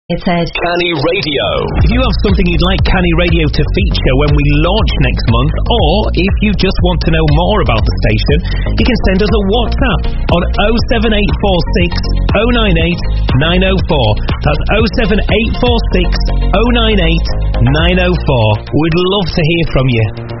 It said Canny Radio. If you have something you'd like Canny Radio to feature when we launch next month, or if you just want to know more about the station, you can send us a WhatsApp on 07846 098 904. That's 07846 098 904. We'd love to hear from you.